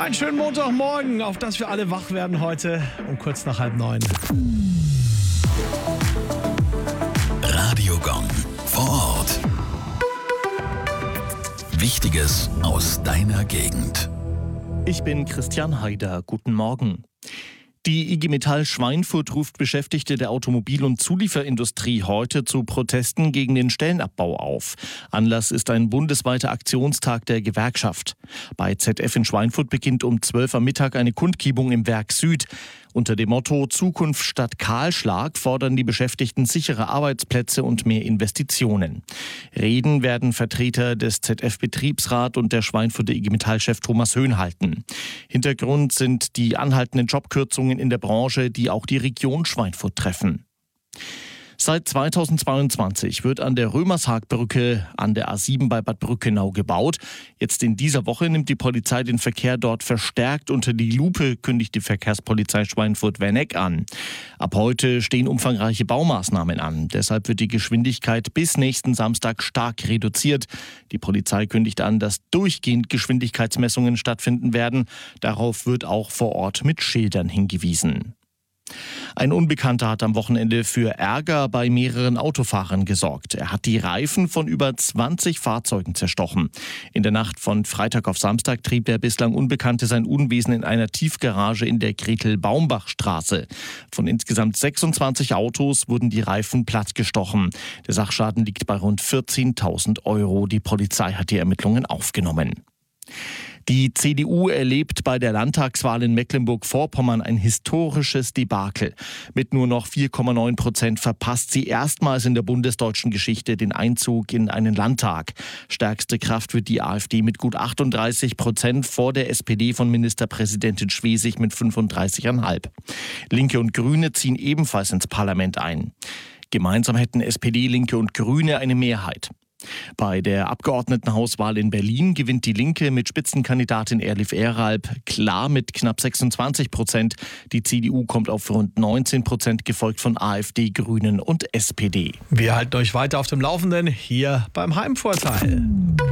Einen schönen Montagmorgen, auf das wir alle wach werden heute um kurz nach 8:30. Radio Gong vor Ort. Wichtiges aus deiner Gegend. Ich bin Christian Haider. Guten Morgen. Die IG Metall Schweinfurt ruft Beschäftigte der Automobil- und Zulieferindustrie heute zu Protesten gegen den Stellenabbau auf. Anlass ist ein bundesweiter Aktionstag der Gewerkschaft. Bei ZF in Schweinfurt beginnt um 12 am Mittag eine Kundgebung im Werk Süd. Unter dem Motto Zukunft statt Kahlschlag fordern die Beschäftigten sichere Arbeitsplätze und mehr Investitionen. Reden werden Vertreter des ZF-Betriebsrat und der Schweinfurter IG Metall-Chef Thomas Höhn halten. Hintergrund sind die anhaltenden Jobkürzungen in der Branche, die auch die Region Schweinfurt treffen. Seit 2022 wird an der Römershagbrücke an der A7 bei Bad Brückenau gebaut. Jetzt in dieser Woche nimmt die Polizei den Verkehr dort verstärkt unter die Lupe, kündigt die Verkehrspolizei Schweinfurt-Werneck an. Ab heute stehen umfangreiche Baumaßnahmen an. Deshalb wird die Geschwindigkeit bis nächsten Samstag stark reduziert. Die Polizei kündigt an, dass durchgehend Geschwindigkeitsmessungen stattfinden werden. Darauf wird auch vor Ort mit Schildern hingewiesen. Ein Unbekannter hat am Wochenende für Ärger bei mehreren Autofahrern gesorgt. Er hat die Reifen von über 20 Fahrzeugen zerstochen. In der Nacht von Freitag auf Samstag trieb der bislang Unbekannte sein Unwesen in einer Tiefgarage in der Gretel-Baumbach-Straße. Von insgesamt 26 Autos wurden die Reifen plattgestochen. Der Sachschaden liegt bei rund 14.000 Euro. Die Polizei hat die Ermittlungen aufgenommen. Die CDU erlebt bei der Landtagswahl in Mecklenburg-Vorpommern ein historisches Debakel. Mit nur noch 4,9% verpasst sie erstmals in der bundesdeutschen Geschichte den Einzug in einen Landtag. Stärkste Kraft wird die AfD mit gut 38% vor der SPD von Ministerpräsidentin Schwesig mit 35,5%. Linke und Grüne ziehen ebenfalls ins Parlament ein. Gemeinsam hätten SPD, Linke und Grüne eine Mehrheit. Bei der Abgeordnetenhauswahl in Berlin gewinnt die Linke mit Spitzenkandidatin Erlif Eralb klar mit knapp 26%. Die CDU kommt auf rund 19%, gefolgt von AfD, Grünen und SPD. Wir halten euch weiter auf dem Laufenden hier beim Heimvorteil.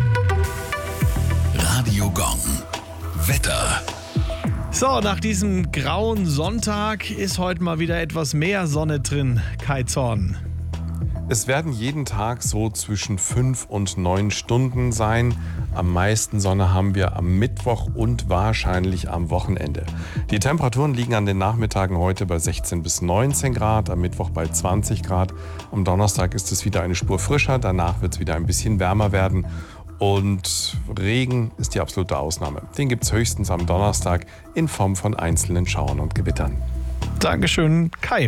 Radio Gong. Wetter. So, nach diesem grauen Sonntag ist heute mal wieder etwas mehr Sonne drin. Kai Zorn. Es werden jeden Tag so zwischen 5 und 9 Stunden sein. Am meisten Sonne haben wir am Mittwoch und wahrscheinlich am Wochenende. Die Temperaturen liegen an den Nachmittagen heute bei 16 bis 19 Grad, am Mittwoch bei 20 Grad. Am Donnerstag ist es wieder eine Spur frischer, danach wird es wieder ein bisschen wärmer werden. Und Regen ist die absolute Ausnahme. Den gibt es höchstens am Donnerstag in Form von einzelnen Schauern und Gewittern. Dankeschön, Kai.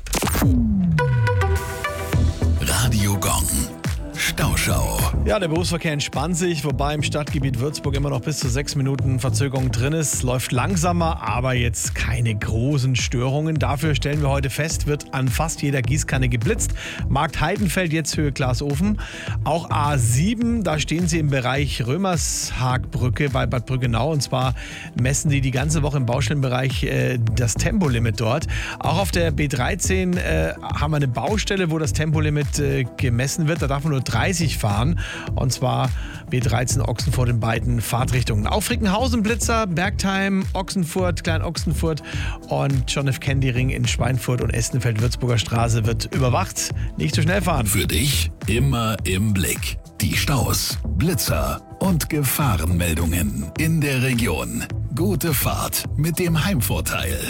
Radio Gong. Stauschau. Ja, der Berufsverkehr entspannt sich, wobei im Stadtgebiet Würzburg immer noch bis zu 6 Minuten Verzögerung drin ist. Läuft langsamer, aber jetzt keine großen Störungen. Dafür stellen wir heute fest, wird an fast jeder Gießkanne geblitzt. Markt Heidenfeld, jetzt Höhe Glasofen. Auch A7, da stehen sie im Bereich Römershagbrücke bei Bad Brückenau. Und zwar messen die ganze Woche im Baustellenbereich das Tempolimit dort. Auch auf der B13 haben wir eine Baustelle, wo das Tempolimit gemessen wird. Da darf man nur 30 fahren. Und zwar B13 Ochsenfurt in beiden Fahrtrichtungen. Auch Frickenhausen Blitzer, Bergheim, Ochsenfurt, Klein-Ochsenfurt und John F. Kennedy Ring in Schweinfurt und Essenfeld-Würzburger Straße wird überwacht. Nicht zu schnell fahren. Für dich immer im Blick. Die Staus, Blitzer und Gefahrenmeldungen in der Region. Gute Fahrt mit dem Heimvorteil.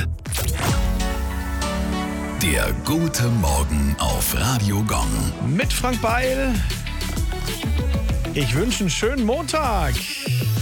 Der gute Morgen auf Radio Gong. Mit Frank Beil. Ich wünsche einen schönen Montag.